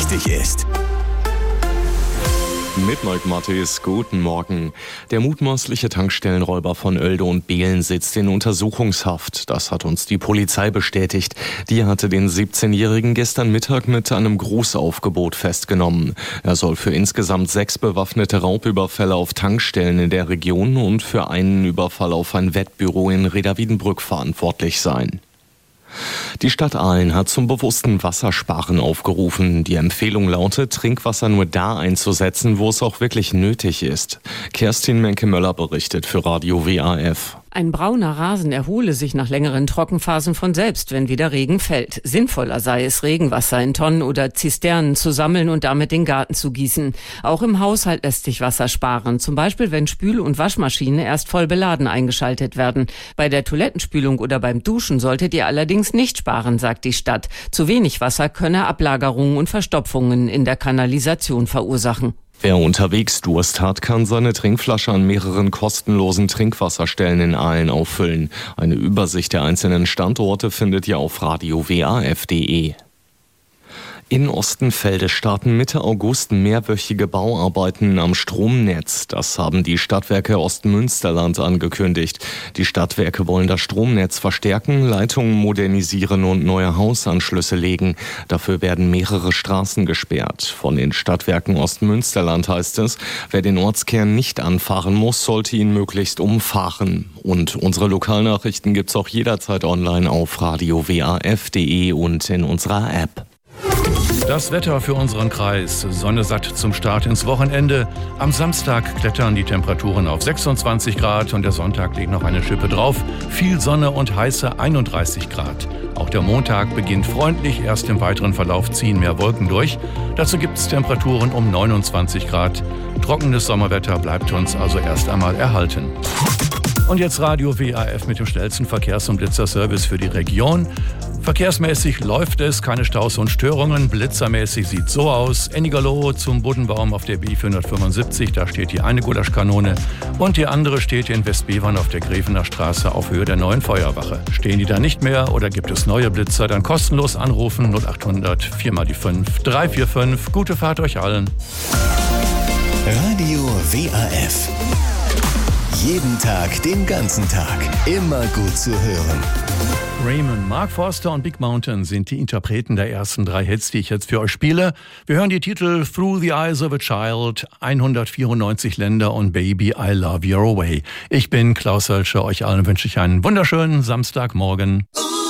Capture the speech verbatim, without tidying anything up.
wichtig ist. Mit Mike Mattis, guten Morgen. Der mutmaßliche Tankstellenräuber von Oelde und Behlen sitzt in Untersuchungshaft. Das hat uns die Polizei bestätigt. Die hatte den siebzehnjährigen gestern Mittag mit einem Großaufgebot festgenommen. Er soll für insgesamt sechs bewaffnete Raubüberfälle auf Tankstellen in der Region und für einen Überfall auf ein Wettbüro in Reda-Wiedenbrück verantwortlich sein. Die Stadt Aalen hat zum bewussten Wassersparen aufgerufen. Die Empfehlung lautet, Trinkwasser nur da einzusetzen, wo es auch wirklich nötig ist. Kerstin Menke-Möller berichtet für Radio W A F. Ein brauner Rasen erhole sich nach längeren Trockenphasen von selbst, wenn wieder Regen fällt. Sinnvoller sei es, Regenwasser in Tonnen oder Zisternen zu sammeln und damit den Garten zu gießen. Auch im Haushalt lässt sich Wasser sparen, zum Beispiel wenn Spül- und Waschmaschine erst voll beladen eingeschaltet werden. Bei der Toilettenspülung oder beim Duschen solltet ihr allerdings nicht sparen, sagt die Stadt. Zu wenig Wasser könne Ablagerungen und Verstopfungen in der Kanalisation verursachen. Wer unterwegs Durst hat, kann seine Trinkflasche an mehreren kostenlosen Trinkwasserstellen in Aalen auffüllen. Eine Übersicht der einzelnen Standorte findet ihr auf radio w a f punkt d e. In Ostenfelde starten Mitte August mehrwöchige Bauarbeiten am Stromnetz. Das haben die Stadtwerke Ostmünsterland angekündigt. Die Stadtwerke wollen das Stromnetz verstärken, Leitungen modernisieren und neue Hausanschlüsse legen. Dafür werden mehrere Straßen gesperrt. Von den Stadtwerken Ostmünsterland heißt es, wer den Ortskern nicht anfahren muss, sollte ihn möglichst umfahren. Und unsere Lokalnachrichten gibt's auch jederzeit online auf radio w a f punkt d e und in unserer App. Das Wetter für unseren Kreis. Sonne satt zum Start ins Wochenende. Am Samstag klettern die Temperaturen auf sechsundzwanzig Grad und der Sonntag legt noch eine Schippe drauf. Viel Sonne und heiße einunddreißig Grad. Auch der Montag beginnt freundlich, erst im weiteren Verlauf ziehen mehr Wolken durch. Dazu gibt es Temperaturen um neunundzwanzig Grad. Trockenes Sommerwetter bleibt uns also erst einmal erhalten. Und jetzt Radio W A F mit dem schnellsten Verkehrs- und Blitzerservice für die Region. Verkehrsmäßig läuft es, keine Staus und Störungen. Blitzermäßig sieht so aus. Ennigerloh zum Buddenbaum auf der B vierhundertfünfundsiebzig, da steht die eine Gulaschkanone. Und die andere steht in Westbevern auf der Gräfener Straße auf Höhe der neuen Feuerwache. Stehen die da nicht mehr oder gibt es neue Blitzer, dann kostenlos anrufen null achthundert vier mal die fünf drei vier fünf. Gute Fahrt euch allen. Radio W A F. Jeden Tag, den ganzen Tag. Immer gut zu hören. Raymond, Mark Forster und Big Mountain sind die Interpreten der ersten drei Hits, die ich jetzt für euch spiele. Wir hören die Titel Through the Eyes of a Child, hundertvierundneunzig Länder und Baby, I Love Your Way. Ich bin Klaus Hölscher, euch allen wünsche ich einen wunderschönen Samstagmorgen.